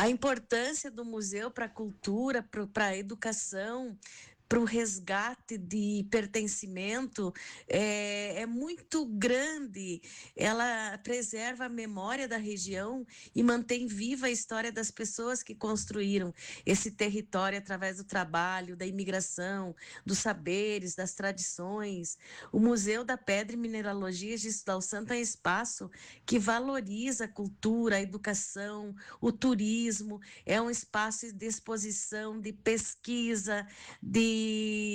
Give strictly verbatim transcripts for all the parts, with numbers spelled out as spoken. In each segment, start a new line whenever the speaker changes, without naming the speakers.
A importância do museu para a cultura, para a educação, para o resgate de pertencimento é, é muito grande. Ela preserva a memória da região e mantém viva a história das pessoas que construíram esse território através do trabalho, da imigração, dos saberes, das tradições. O Museu da Pedra e Mineralogia de Estudal Santo é um espaço que valoriza a cultura, a educação, o turismo, é um espaço de exposição, de pesquisa, de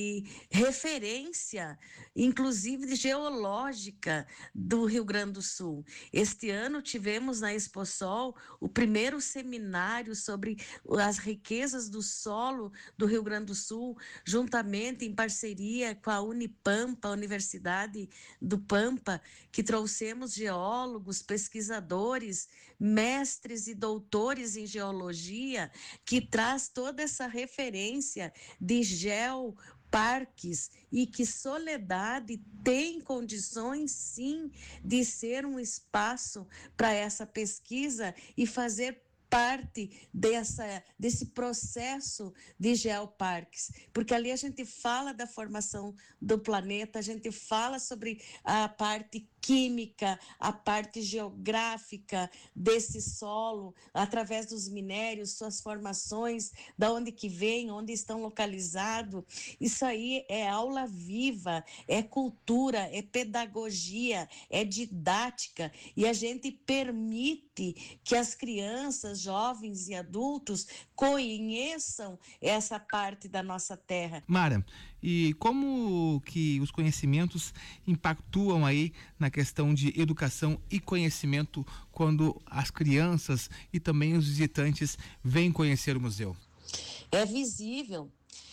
referência, inclusive geológica do Rio Grande do Sul. Este ano tivemos na Exposol o primeiro seminário sobre as riquezas do solo do Rio Grande do Sul, juntamente em parceria com a Unipampa, a Universidade do Pampa, que trouxemos geólogos, pesquisadores, mestres e doutores em geologia, que traz toda essa referência de geo parques e que Soledade tem condições sim de ser um espaço para essa pesquisa e fazer parte dessa, desse processo de geoparques, porque ali a gente fala da formação do planeta, a gente fala sobre a parte química, a parte geográfica desse solo, através dos minérios, suas formações, da onde que vem, onde estão localizados. Isso aí é aula viva, é cultura, é pedagogia, é didática, e a gente permite que as crianças, jovens e adultos conheçam essa parte da nossa terra.
Mara, e como que os conhecimentos impactuam aí na questão de educação e conhecimento quando as crianças e também os visitantes vêm conhecer o museu?
É visível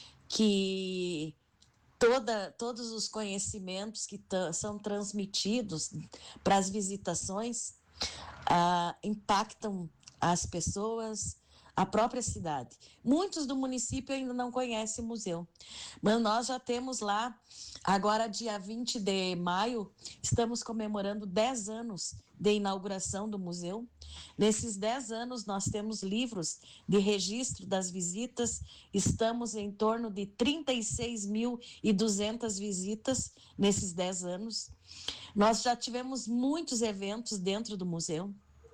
que toda, todos os conhecimentos que t- são transmitidos para as visitações ah, impactam as pessoas, a própria cidade. Muitos do município ainda não conhecem o museu, mas nós já temos lá, agora dia vinte de maio, estamos comemorando dez anos de inauguração do museu. Nesses dez anos nós temos livros de registro das visitas, estamos em torno de trinta e seis mil e duzentas visitas nesses dez anos. Nós já tivemos muitos eventos dentro do museu.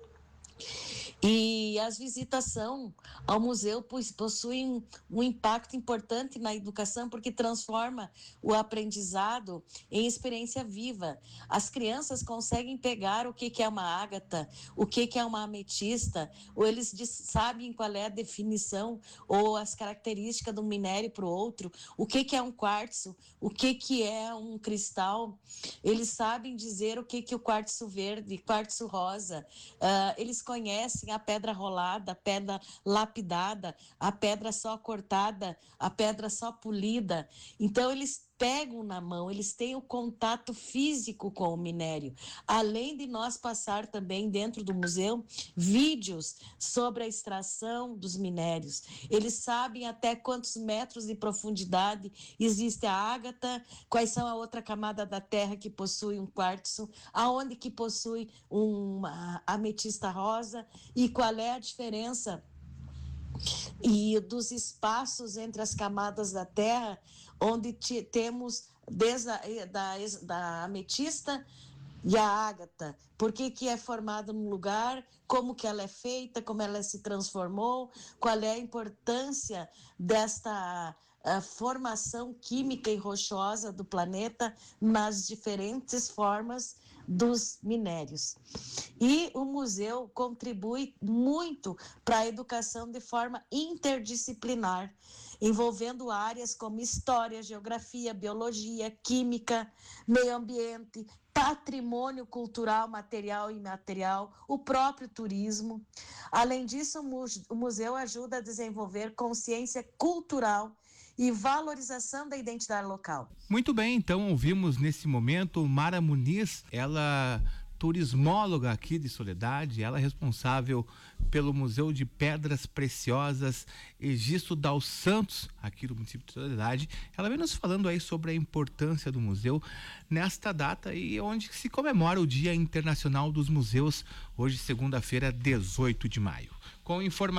E as visitações ao museu possuem um impacto importante na educação, porque transforma o aprendizado em experiência viva. As crianças conseguem pegar o que, que é uma ágata, o que, que é uma ametista, ou eles diz, sabem qual é a definição ou as características de um minério para o outro, o que, que é um quartzo, o que, que é um cristal. Eles sabem dizer o que, que é o quartzo verde, quartzo rosa. Uh, eles conhecem a pedra rolada, a pedra lapidada, a pedra só cortada, a pedra só polida. Então eles pegam na mão, eles têm o contato físico com o minério. Além de nós passar também dentro do museu vídeos sobre a extração dos minérios. Eles sabem até quantos metros de profundidade existe a ágata, quais são a outra camada da terra que possui um quartzo, aonde que possui uma ametista rosa e qual é a diferença e dos espaços entre as camadas da terra, onde te, temos desde a, da, da ametista e a ágata, por que que é formada num lugar, como que ela é feita, como ela se transformou, qual é a importância desta a formação química e rochosa do planeta nas diferentes formas dos minérios. E o museu contribui muito para a educação de forma interdisciplinar, envolvendo áreas como história, geografia, biologia, química, meio ambiente, patrimônio cultural, material e imaterial, o próprio turismo. Além disso, o museu ajuda a desenvolver consciência cultural e valorização da identidade local.
Muito bem, então ouvimos nesse momento Mara Muniz, ela turismóloga aqui de Soledade, ela é responsável pelo Museu de Pedras Preciosas Egisto Dal Santos, aqui do município de Soledade. Ela vem nos falando aí sobre a importância do museu nesta data e onde se comemora o Dia Internacional dos Museus, hoje segunda-feira, dezoito de maio. Com informações